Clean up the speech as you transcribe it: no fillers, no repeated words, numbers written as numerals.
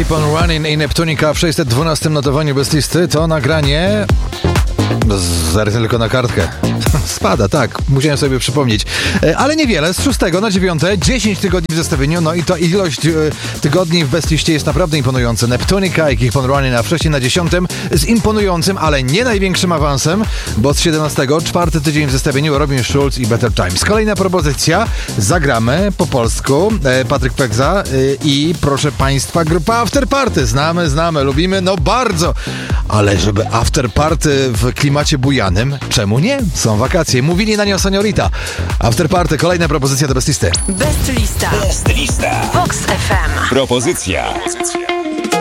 Keep on Running i Neptunica w 612 notowaniu bez listy. To nagranie... Zaraz tylko na kartkę. Spada, tak. Musiałem sobie przypomnieć. Ale niewiele. Z 6 na 9, 10 tygodni w zestawieniu. No i ta ilość tygodni w bestliście jest naprawdę imponująca. Neptunica i Keep on Running, a wcześniej na 10 z imponującym, ale nie największym awansem, bo z 17, 4 tydzień w zestawieniu Robin Schulz i Better Times. Kolejna propozycja. Zagramy po polsku. Patryk Pegza i proszę Państwa, grupa After Party. Znamy, lubimy, no bardzo. Ale żeby After Party w klimacie bujanym, czemu nie? Są wakacje. Mówili na nią Seniorita. After Party, kolejna propozycja do Best Listy. Best Lista. Best Lista. Vox FM. Propozycja.